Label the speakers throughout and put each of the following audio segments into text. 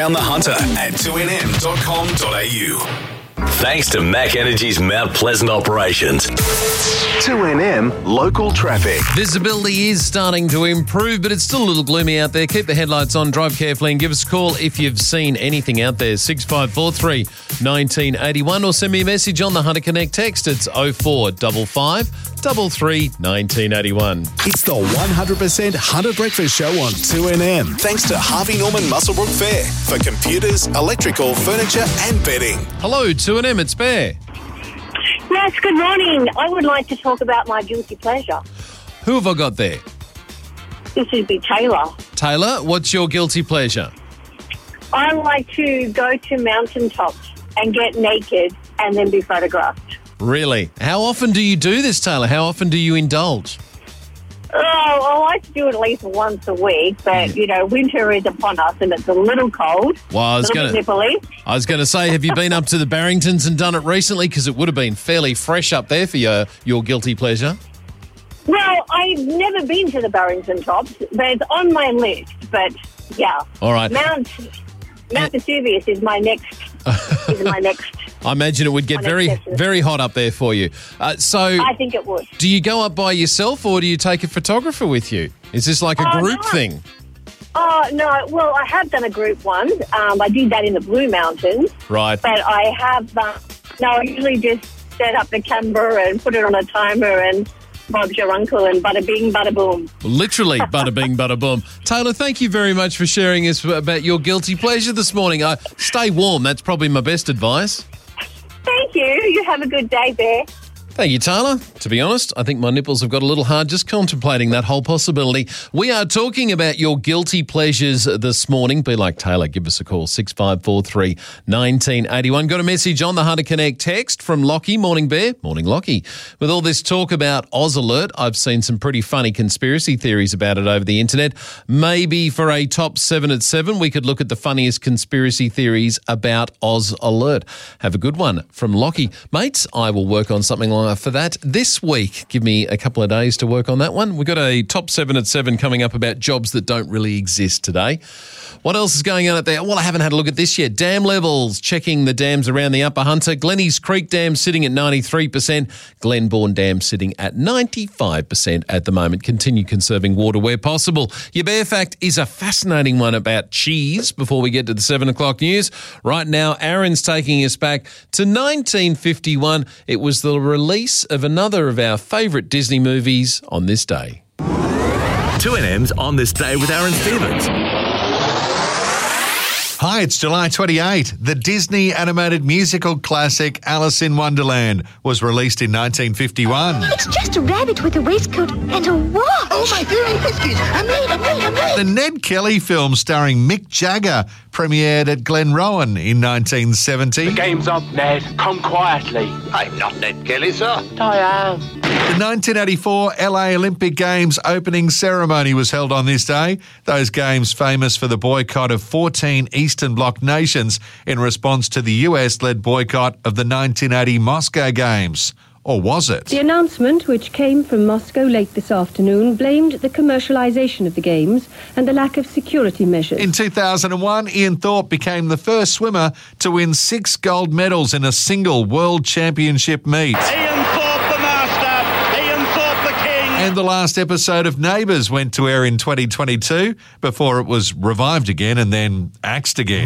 Speaker 1: On the Hunter at 2nm.com.au.
Speaker 2: Thanks to Mac Energy's Mount Pleasant operations.
Speaker 1: 2NM Local Traffic.
Speaker 3: Visibility is starting to improve, but it's still a little gloomy out there. Keep the headlights on, drive carefully, and give us a call if you've seen anything out there. 6543 1981, or send me a message on the Hunter Connect text. It's 0455 33 1981.
Speaker 1: It's the 100% Hunter Breakfast Show on 2NM. Thanks to Harvey Norman Muswellbrook Fair for computers, electrical, furniture and bedding.
Speaker 3: Hello, 2NM, it's Bear.
Speaker 4: Yes, good morning. I would like to talk about my guilty pleasure.
Speaker 3: Who have I got there?
Speaker 4: This would be Taylor.
Speaker 3: Taylor, what's your guilty pleasure?
Speaker 4: I like to go to mountaintops and get naked and then be photographed.
Speaker 3: Really? How often do you do this, Taylor? How often do you indulge?
Speaker 4: Oh, I like to do it at least once a week, but, you know, winter is upon us and it's a little cold.
Speaker 3: Well, I was going to say, have you been up to the Barringtons and done it recently? Because it would have been fairly fresh up there for your guilty pleasure.
Speaker 4: Well, I've never been to the Barrington Tops, but it's on my list. But, yeah.
Speaker 3: All right.
Speaker 4: Mount Vesuvius is my next.
Speaker 3: I imagine it would get very hot up there for you. So
Speaker 4: I think it would.
Speaker 3: Do you go up by yourself or do you take a photographer with you? Is this like a group thing?
Speaker 4: Oh, no. Well, I have done a group one. I did that in the Blue Mountains.
Speaker 3: Right.
Speaker 4: But I have, I usually just set up the camera and put it on a timer and Bob's your uncle and bada bing, bada boom. Literally,
Speaker 3: bada bing, bada boom. Taylor, thank you very much for sharing us about your guilty pleasure this morning. Stay warm. That's probably my best advice.
Speaker 4: Thank you. You have a good day, Bear.
Speaker 3: Thank you, Taylor. To be honest, I think my nipples have got a little hard just contemplating that whole possibility. We are talking about your guilty pleasures this morning. Be like Taylor. Give us a call, 6543 1981. Got a message on the Hunter Connect text from Lockie. Morning, Bear. Morning, Lockie. With all this talk about Oz Alert, I've seen some pretty funny conspiracy theories about it over the internet. Maybe for a top 7 at 7, we could look at the funniest conspiracy theories about Oz Alert. Have a good one from Lockie. Mates, I will work on something like for that this week. Give me a couple of days to work on that one. We've got a top 7 at 7 coming up about jobs that don't really exist today. What else is going on out there? Well, I haven't had a look at this yet. Dam levels, checking the dams around the Upper Hunter. Glenny's Creek Dam sitting at 93%. Glenbourne Dam sitting at 95% at the moment. Continue conserving water where possible. Your Bear Fact is a fascinating one about cheese before we get to the 7 o'clock news. Right now, Aaron's taking us back to 1951. It was the release of another of our favourite Disney movies on this day.
Speaker 2: 2NM's On This Day with Aaron Stevens.
Speaker 5: Hi, it's July 28. The Disney animated musical classic Alice in Wonderland was released in 1951.
Speaker 6: It's just a rabbit with a waistcoat and a watch.
Speaker 7: Oh, my hearing whiskies. I'm late.
Speaker 5: The Ned Kelly film starring Mick Jagger premiered at Glenrowan in 1970.
Speaker 8: The game's up, Ned. Come quietly.
Speaker 7: I'm not Ned Kelly, sir.
Speaker 8: I am.
Speaker 5: The 1984 LA Olympic Games opening ceremony was held on this day. Those games famous for the boycott of 14 Eastern Bloc nations in response to the US-led boycott of the 1980 Moscow Games. Or was it?
Speaker 9: The announcement, which came from Moscow late this afternoon, blamed the commercialisation of the Games and the lack of security measures.
Speaker 5: In 2001, Ian Thorpe became the first swimmer to win 6 gold medals in a single World Championship meet.
Speaker 10: Ian Thorpe, the master. Ian Thorpe, the king.
Speaker 5: And the last episode of Neighbours went to air in 2022 before it was revived again and then axed again.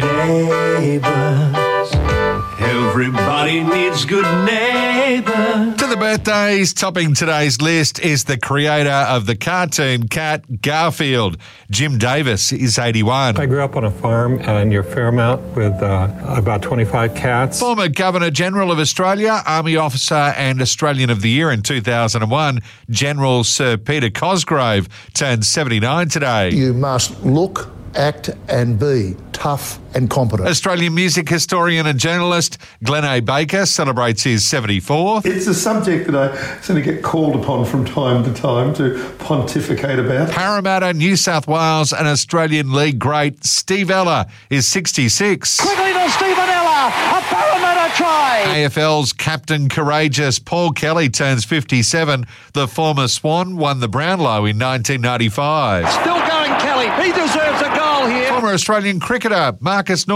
Speaker 11: Neighbours, everybody needs good neighbours.
Speaker 5: To the birthdays, topping today's list is the creator of the cartoon cat Garfield. Jim Davis is 81.
Speaker 12: I grew up on a farm near Fairmount with about 25 cats.
Speaker 5: Former Governor-General of Australia, Army Officer and Australian of the Year in 2001, General Sir Peter Cosgrove, turned 79 today.
Speaker 13: You must look, act and be tough and competent.
Speaker 5: Australian music historian and journalist Glenn A. Baker celebrates his 74th.
Speaker 14: It's a subject that I sort of get called upon from time to time to pontificate about.
Speaker 5: Parramatta, New South Wales and Australian League great Steve Ella is 66.
Speaker 10: Quickly to Stephen Ella, a Parramatta try.
Speaker 5: AFL's captain courageous Paul Kelly turns 57. The former Swan won the Brownlow in 1995.
Speaker 10: Still going Kelly, he deserves a goal here.
Speaker 5: Former Australian cricketer Marcus